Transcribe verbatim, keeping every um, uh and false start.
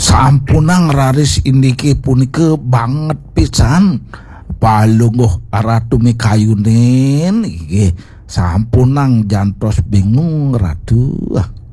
Sampunang raris indiki punike banget pisan. Palungguh Ratu Mikayunen iki sampunang jantos bingung Ratu.